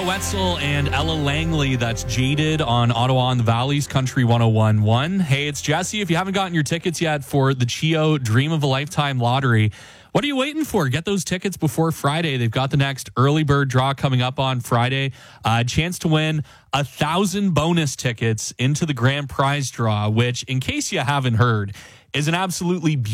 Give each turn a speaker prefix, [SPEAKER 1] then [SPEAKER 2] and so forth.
[SPEAKER 1] Joe Wetzel and Ella Langley. That's Jaded on Ottawa and the Valley's Country 101.1. Hey, it's Jesse. If you haven't gotten your tickets yet for the CHEO Dream of a Lifetime lottery, what are you waiting for? Get those tickets before Friday. They've got the next early bird draw coming up on Friday. Chance to win 1,000 bonus tickets into the grand prize draw, which, in case you haven't heard, is an absolutely beautiful